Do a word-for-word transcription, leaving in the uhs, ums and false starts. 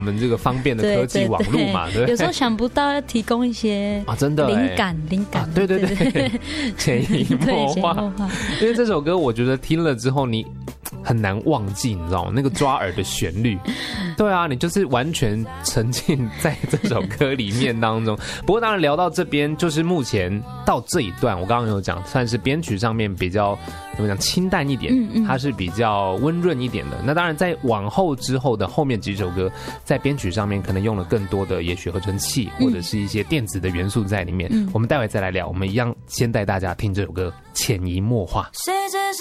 我们这个方便的科技网络嘛， 对, 对, 对, 对， 有时候想不到要提供一些啊，真的灵感，灵感、啊， 对对对，潜移默化。因为这首歌，我觉得听了之后，你很难忘记，你知道吗？那个抓耳的旋律，对啊，你就是完全沉浸在这首歌里面当中。不过当然聊到这边，就是目前到这一段，我刚刚有讲，算是编曲上面比较怎么讲清淡一点，嗯嗯，它是比较温润一点的。那当然在往后之后的后面几首歌，在编曲上面可能用了更多的也许合成器或者是一些电子的元素在里面。嗯，我们待会再来聊。我们一样先带大家听这首歌《潜移默化》。